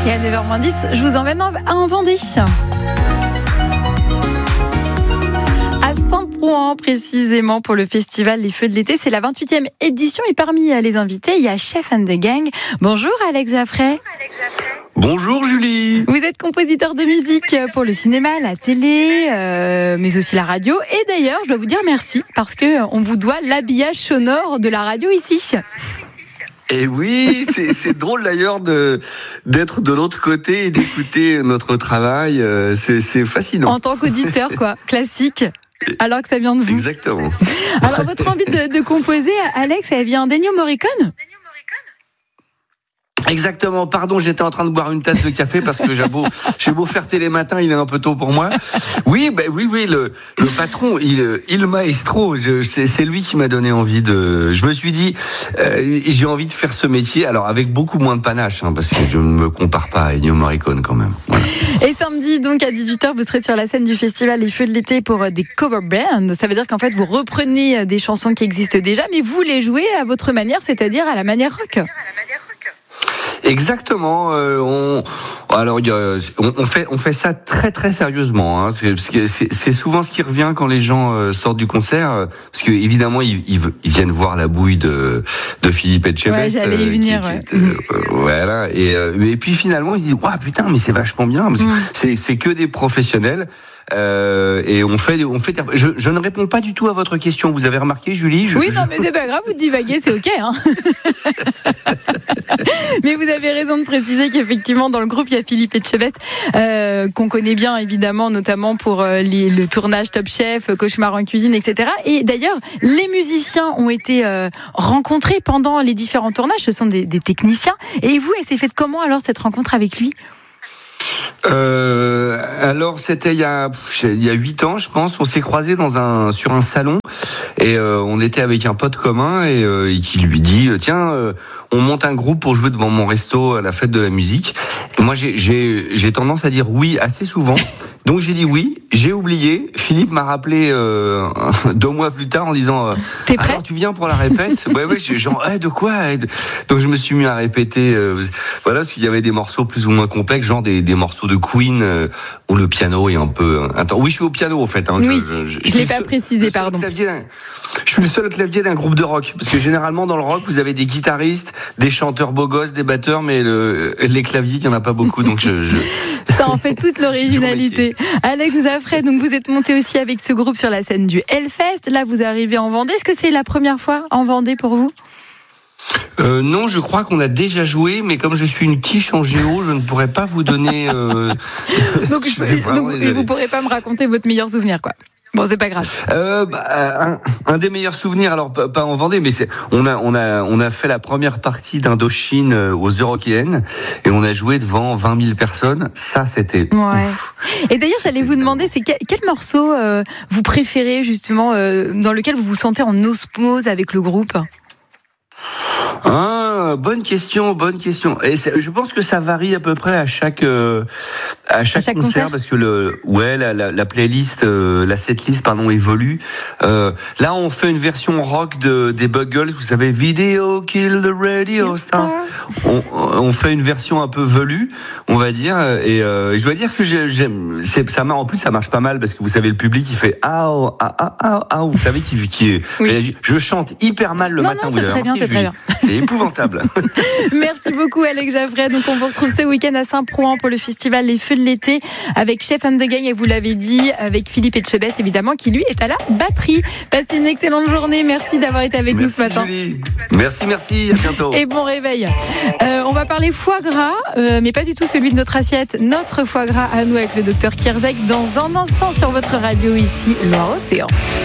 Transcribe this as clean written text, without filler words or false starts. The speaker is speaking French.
Et à 9h10, je vous emmène en Vendée. À Saint-Prouan, précisément, pour le festival Les Feux de l'été. C'est la 28e édition et parmi les invités, il y a Chef and the Gang. Bonjour Alex Jaffray. Bonjour Julie. Vous êtes compositeur de musique pour le cinéma, la télé, mais aussi la radio. Et d'ailleurs, je dois vous dire merci parce qu'on vous doit l'habillage sonore de la radio ici. Et oui, c'est drôle d'ailleurs d'être de l'autre côté et d'écouter notre travail. C'est fascinant. En tant qu'auditeur, quoi, classique. Alors que ça vient de vous. Exactement. Alors, votre envie de composer, Alex, elle vient d'Ennio Morricone ? Exactement, pardon, j'étais en train de boire une tasse de café parce que j'ai beau faire télé matin, il est un peu tôt pour moi. Oui, le patron, il maestro, c'est lui qui m'a donné envie je me suis dit, j'ai envie de faire ce métier, alors avec beaucoup moins de panache, parce que je ne me compare pas à Ennio Morricone quand même. Voilà. Et samedi, donc, à 18h, vous serez sur la scène du festival Les Feux de l'été pour des cover bands. Ça veut dire qu'en fait, vous reprenez des chansons qui existent déjà, mais vous les jouez à votre manière, c'est-à-dire à la manière rock. Exactement. On fait ça très très sérieusement. C'est souvent ce qui revient quand les gens sortent du concert, parce que évidemment ils viennent voir la bouille de Philippe Etchebest. Ouais, j'allais y venir. Voilà. Et puis finalement ils se disent waouh putain mais c'est vachement bien parce que c'est que des professionnels. Et on fait. Je ne réponds pas du tout à votre question. Vous avez remarqué, Julie Non, mais c'est pas grave. Vous divaguez, c'est ok. Hein. Mais vous avez raison de préciser qu'effectivement, dans le groupe, il y a Philippe Etchebest, qu'on connaît bien, évidemment, notamment pour le tournage Top Chef, Cauchemar en cuisine, etc. Et d'ailleurs, les musiciens ont été rencontrés pendant les différents tournages. Ce sont des techniciens. Et vous, elle s'est faite comment alors cette rencontre avec lui ? Alors c'était il y a 8 ans je pense, on s'est croisés sur un salon et on était avec un pote commun et qui lui dit tiens on monte un groupe pour jouer devant mon resto à la fête de la musique. Et moi j'ai tendance à dire oui assez souvent. Donc j'ai dit oui, j'ai oublié. Philippe m'a rappelé 2 mois plus tard en disant t'es prêt ? Alors tu viens pour la répète ? Ouais, genre de quoi ? Donc je me suis mis à répéter voilà, parce qu'il y avait des morceaux plus ou moins complexes, genre des morceaux de Queen où le piano est un peu oui, je suis au piano en fait oui, je l'ai pas précisé, pardon. Je suis le seul clavier d'un groupe de rock parce que généralement dans le rock vous avez des guitaristes, des chanteurs beaux gosses, des batteurs, mais les claviers il y en a pas beaucoup, donc ça en fait toute l'originalité. Alex Jaffray, donc vous êtes monté aussi avec ce groupe sur la scène du Hellfest. Là, vous arrivez en Vendée. Est-ce que c'est la première fois en Vendée pour vous ? Non, je crois qu'on a déjà joué, mais comme je suis une quiche en géo, je ne pourrais pas vous donner. Donc vous pourrez pas me raconter votre meilleur souvenir, quoi. Bon, c'est pas grave. Un des meilleurs souvenirs, alors pas en Vendée, mais on a fait la première partie d'Indochine aux Eurockéennes et on a joué devant 20 000 personnes. Ça, c'était ouf. Et d'ailleurs, j'allais vous demander, c'est quel morceau vous préférez justement, dans lequel vous vous sentez en osmose avec le groupe ? Bonne question. Et je pense que ça varie à peu près à chaque concert parce que la playlist, la setlist évolue. Là, on fait une version rock des Buggles, vous savez, Video Kill the Radio Star. On fait une version un peu velue, on va dire. Et je dois dire que j'aime. En plus, ça marche pas mal parce que vous savez, le public il fait vous savez qui réagit. Je chante hyper mal le matin. Non, c'est très bien, c'est très bien. C'est épouvantable. Merci beaucoup Alex Jaffray. Donc on vous retrouve ce week-end à Saint-Prouan pour le festival Les Feux de l'été avec Chef and the Gang et vous l'avez dit avec Philippe Etchebest évidemment qui lui est à la batterie. Passez une excellente journée. Merci d'avoir été avec nous ce matin. Julie. Merci, à bientôt. Et bon réveil. On va parler foie gras, mais pas du tout celui de notre assiette. Notre foie gras à nous avec le docteur Kierzek dans un instant sur votre radio ici Loire-Océan.